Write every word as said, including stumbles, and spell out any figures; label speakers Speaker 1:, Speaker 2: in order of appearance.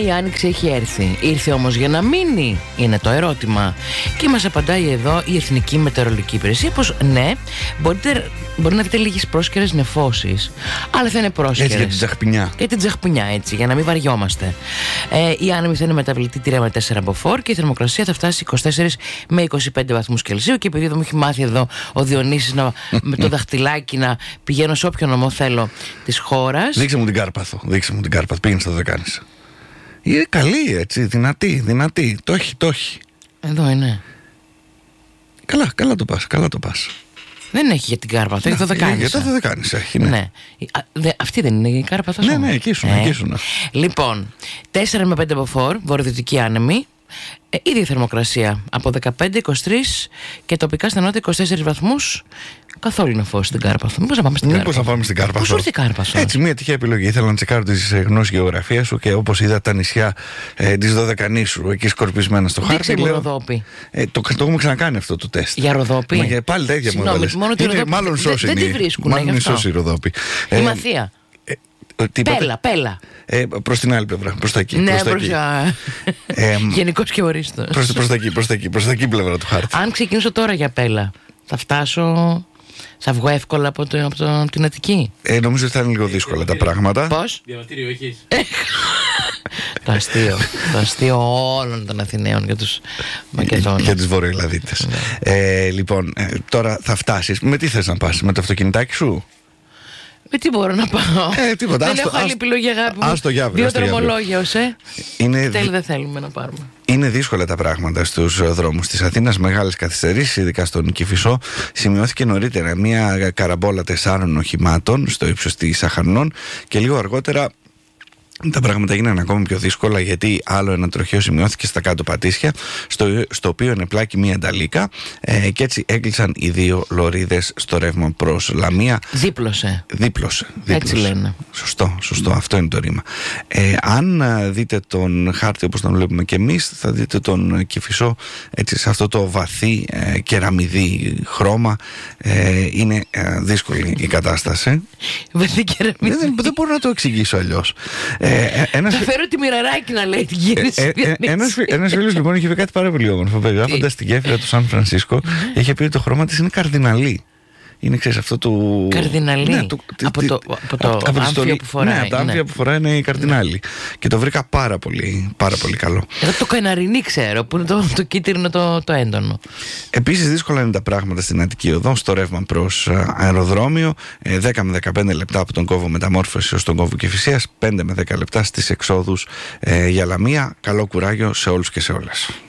Speaker 1: η άνοιξη έχει έρθει. Ήρθε όμως για να μείνει, είναι το ερώτημα. Και μας απαντάει εδώ η Εθνική Μετεωρολογική Υπηρεσία πως ναι, μπορείτε, μπορεί να δείτε λίγες πρόσκαιρες νεφώσεις, αλλά θα είναι πρόσκαιρες.
Speaker 2: Έτσι για την τζαχπινιά.
Speaker 1: Για την τζαχπινιά, έτσι, για να μην βαριόμαστε. Ε, η άνεμη θα είναι μεταβλητή τρία με τέσσερα μποφόρ και η θερμοκρασία θα φτάσει είκοσι τέσσερα με είκοσι πέντε βαθμούς Κελσίου. Και επειδή εδώ μου έχει μάθει εδώ ο Διονύσης να, με το δαχτυλάκι να πηγαίνω σε όποιο νομό θέλω της χώρας.
Speaker 2: Δείξε μου την Κάρπαθο. Δείξε μου την Κάρπαθο. Πήγαινε στο Δωδεκάνησα. Είναι καλή, έτσι, δυνατή, δυνατή. Το έχει, το έχει.
Speaker 1: Εδώ είναι.
Speaker 2: Καλά, καλά το πας, καλά το πας.
Speaker 1: Δεν έχει για την Κάρπαθο, έχει το Δωδεκάνησα.
Speaker 2: Για το Δωδεκάνησα έχει, ναι.
Speaker 1: ναι. Α, δε, αυτή δεν είναι η Κάρπαθο.
Speaker 2: Ναι, ναι, εκεί ήσουν,
Speaker 1: ε.
Speaker 2: εκεί ήσουν.
Speaker 1: Λοιπόν, τέσσερα με πέντε μποφόρ, βορειοδυτική άνεμη. Ε, ίδια θερμοκρασία από δεκαπέντε είκοσι τρία και τοπικά στα νότια είκοσι τέσσερα βαθμούς. Καθόλου νεφώσεις στην Κάρπαθο. Μήπως να πάμε στην Κάρπαθο.
Speaker 2: Μήπως να πάμε στην Κάρπαθο.
Speaker 1: Πώς ήρθε η Κάρπαθο.
Speaker 2: Έτσι, μια τυχαία επιλογή. Ήθελα να τσεκάρω τις γνώσεις γεωγραφίας σου και όπως είδα τα νησιά ε, της Δωδεκανήσου εκεί σκορπισμένα στο χάρτη.
Speaker 1: Δείξε μου Ροδόπη.
Speaker 2: Ε, το, το έχουμε ξανακάνει αυτό το τεστ.
Speaker 1: Για Ροδόπη.
Speaker 2: Μα, για, πάλι τα ίδια μου έβαλες. Μάλλον σώση είναι.
Speaker 1: Δεν τη βρίσκουν.
Speaker 2: Μάλλον είναι σώση η Ροδόπη.
Speaker 1: Η Μαθία. Πέλα, πέλα.
Speaker 2: Ε, προς την άλλη πλευρά, προς τα εκεί.
Speaker 1: Ναι,
Speaker 2: προς τα
Speaker 1: προς
Speaker 2: εκεί.
Speaker 1: ε, γενικός και ορίστος.
Speaker 2: Προς, προς τα εκεί, προς τα εκεί, προς τα εκεί πλευρά του χάρτη.
Speaker 1: Αν ξεκινήσω τώρα για Πέλα, θα φτάσω, θα βγω εύκολα από, το, από, το, από την Αττική.
Speaker 2: Ε, νομίζω ότι θα είναι λίγο δύσκολα τα πράγματα.
Speaker 1: Πώς?
Speaker 3: Διαβατήριο έχεις?
Speaker 1: Το αστείο, το αστείο όλων των Αθηναίων για τους Μακεδόνους.
Speaker 2: Για τους Βορειοελλαδίτες.
Speaker 1: Ναι.
Speaker 2: ε, Λοιπόν, ε, τώρα θα φτάσεις. Με τι θες να πας, με το αυτοκινητάκι σου?
Speaker 1: Με τι μπορώ να πάω.
Speaker 2: Ε, τίποτα.
Speaker 1: Δεν
Speaker 2: άστο,
Speaker 1: έχω άλλη
Speaker 2: άστο,
Speaker 1: επιλογή, αγάπη μου.
Speaker 2: άστο για αύριο,
Speaker 1: Δύο
Speaker 2: άστο για αύριο.
Speaker 1: δρομολόγια ως ε.
Speaker 2: Είναι,
Speaker 1: Τέλει δεν θέλουμε να πάρουμε.
Speaker 2: είναι δύσκολα τα πράγματα στους δρόμους της Αθήνας. Μεγάλες καθυστερήσεις, ειδικά στον Κηφισό. Σημειώθηκε νωρίτερα μια καραμπόλα τεσσάρων οχημάτων στο ύψος της Αχαρνών και λίγο αργότερα τα πράγματα έγιναν ακόμη πιο δύσκολα, γιατί άλλο ένα τροχαίο σημειώθηκε στα κάτω Πατήσια, στο, στο οποίο ενεπλάκη μία νταλίκα ε, και έτσι έκλεισαν οι δύο λωρίδες στο ρεύμα προς Λαμία.
Speaker 1: Δίπλωσε.
Speaker 2: Δίπλωσε. δίπλωσε.
Speaker 1: Έτσι λένε.
Speaker 2: Σωστό, σωστό, αυτό είναι το ρήμα. Ε, αν α, δείτε τον χάρτη όπως τον βλέπουμε και εμείς, θα δείτε τον Κηφισό έτσι, σε αυτό το βαθύ ε, κεραμιδί χρώμα. Ε, είναι ε, δύσκολη η κατάσταση.
Speaker 1: Βαθύ κεραμιδί.
Speaker 2: δεν, δεν μπορώ να το εξηγήσω αλλιώς. Ε, ένας...
Speaker 1: Θα φέρω τη Μοιραράκη να λέει την γύριση.
Speaker 2: Ε, ε, ε, ένας, ένας φίλος λοιπόν είχε πει κάτι πάρα πολύ όμορφο. Γράφοντας την γέφυρα του Σαν Φρανσίσκο, είχε πει ότι το χρώμα της είναι καρδιναλί. Είναι, ξέρεις, αυτό του...
Speaker 1: Καρδιναλί.
Speaker 2: Ναι, του...
Speaker 1: από, το, από το
Speaker 2: από, από
Speaker 1: άμφιο που φοράει.
Speaker 2: Ναι, από τα άμφια
Speaker 1: ναι.
Speaker 2: που φοράει είναι η καρδινάλη. Ναι. Και το βρήκα πάρα πολύ, πάρα πολύ καλό.
Speaker 1: Εγώ το καναρινί ξέρω, που είναι το, το κίτρινο το, το έντονο.
Speaker 2: Επίσης δύσκολα είναι τα πράγματα στην Αττική Οδό, στο ρεύμα προς αεροδρόμιο. δέκα με δεκαπέντε λεπτά από τον κόβο Μεταμόρφωσης ως τον κόβο Κηφισίας, πέντε με δέκα λεπτά στις εξόδους ε, για Λαμία. Καλό κουράγιο σε όλους και σε όλες.